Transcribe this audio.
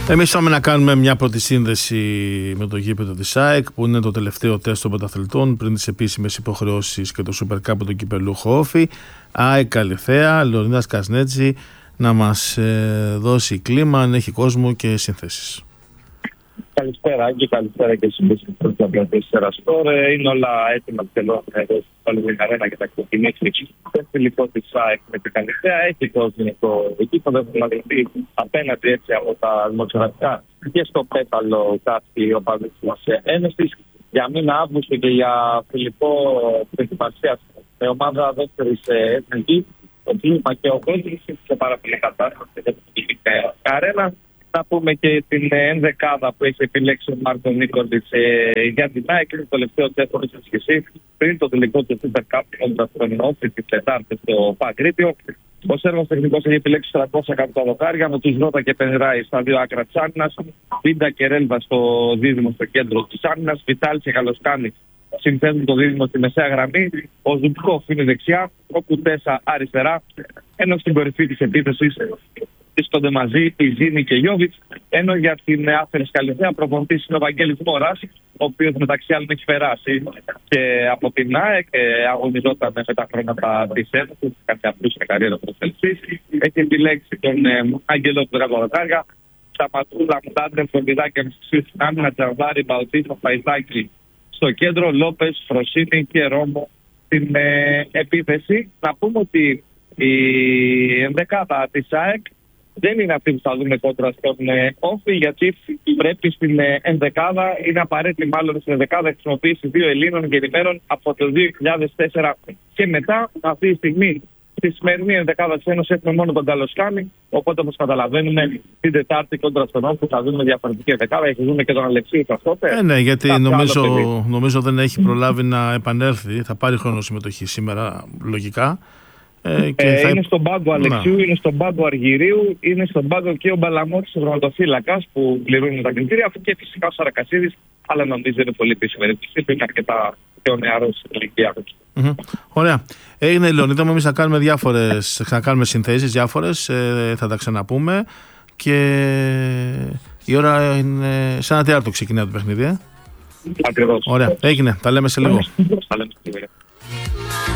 Εμείς πάμε να κάνουμε μια πρώτη σύνδεση με το γήπεδο της ΑΕΚ, που είναι το τελευταίο τεστ των πρωταθλητών πριν τις επίσημες υποχρεώσεις και το Super Cup του κυπελούχου Όφη. ΑΕΚ Καλιθέα, Λεωνίδας Κασνέτζη, να μας δώσει κλίμα, αν έχει κόσμο και συνθέσεις. Καλησπέρα Άγγι, καλησπέρα και στους πλατές Εραστόρ. Είναι όλα έτοιμα θέλω να την αρένα και τα ξεκινήσει. Το φιλικό της ΑΕΚ με την Καλιθέα έχει κόσμο το γήπεδο, έχουμε μαζευτεί απέναντι έτσι από τα δημοσιογραφικά και στο πέταλο κάποιοι οπαδοί της Ένωσης για μήνα Αύγουστο και για φιλικό προετοιμασία με ομάδα δεύτερης εθνικής. Το κλίμα και ο κόσμος σε πάρα πολύ κατάσταση για την αρένα. Να πούμε και την ενδεκάδα που έχει επιλέξει ο Μάρκο Νίκολης για την ΑΕΚ. Είναι το τελευταίο τέσσερα της σχεσής πριν το τελικό του Super Cup κόντρα στον Όφη της Τετάρτης στο Παγκρίτιο. Ο Σέρβος τεχνικός έχει επιλέξει 300 εκατό δοκάρια με τους Ρότα και Πενράη στα δύο άκρα της άμυνας, Βίντα και Ρέλβα στο δίδυμο στο κέντρο της άμυνας, Βιτάλ και Καλοσκάνη συνθέτουν το δίδυμο στη μεσαία γραμμή, ο Ζουτκόφ είναι δεξιά, ο Κουτέσα αριστερά, ενώ στην κορυφή της επίθεσης βρίσκονται μαζί η Ζήνη και Γιώβιτς, ενώ για την Άθερης Καλιθέα προπονητής είναι ο Βαγγέλης Μόρας, ο οποίος μεταξύ άλλων έχει περάσει και από την ΑΕΚ, αγωνιζόταν με τα χρόνια της Ένωσης, κάποια απλούσια καριέρα προσελσής. Έχει επιλέξει τον Άγγελο του Δραγοδοκάρια, Σταματούλα, Μουτάντρε, Φροντιδάκια, Μισή Άμυνα, Τζαβάρη, Μπαουτίσο, Φαϊτάκη στο κέντρο, Λόπες, Φροσίνη και Ρώμο στην επίθεση. Να πούμε ότι η ενδεκάδα της ΑΕΚ δεν είναι αυτή που θα δούμε κόντρα στον Όφη, γιατί πρέπει στην ενδεκάδα, είναι απαραίτητη μάλλον στην ενδεκάδα χρησιμοποίηση δύο Ελλήνων γεννημένων από το 2004 και μετά. Αυτή τη στιγμή στη σημερινή ενδεκάδα της Ένωσης έχουμε μόνο τον Καλοσκάνη, οπότε όπως καταλαβαίνουμε την Τετάρτη κόντρα στον Όφη θα δούμε διαφορετική ενδεκάδα. Έχει δούμε και τον Αλεξίου αυτό. Ναι, γιατί νομίζω δεν έχει προλάβει να επανέλθει, θα πάρει χρόνο συμμετοχή σήμερα λογικά. Είναι στον πάγκο Αλεξίου, είναι στον πάγκο Αργυρίου, είναι στον πάγκο και ο Μπαλαμώτης, ο γραμματοφύλακας που πληρώνουν τα κριτήρια, αφού και φυσικά ο Σαρακασίδης, αλλά νομίζω είναι πολύ επίσημη ρεπιστή, είναι αρκετά πιο νεαρός στην ηλικία του. Ωραία. Έγινε η Λεωνίδα μου, εμείς θα κάνουμε συνθέσεις διάφορες, θα τα ξαναπούμε και η ώρα είναι σε 1 ξεκινάει το παιχνίδι. Ακριβώς. Ωραία, έγινε, τα λέμε σε λίγο.